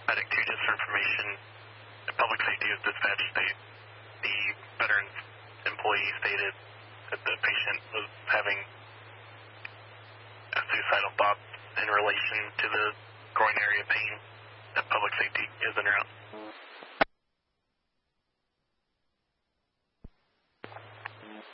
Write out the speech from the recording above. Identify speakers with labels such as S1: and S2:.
S1: Medic 2, just for information, the public safety is dispatched. The veterans employee stated that the patient was having a suicidal thought in relation to the groin area pain. That public safety is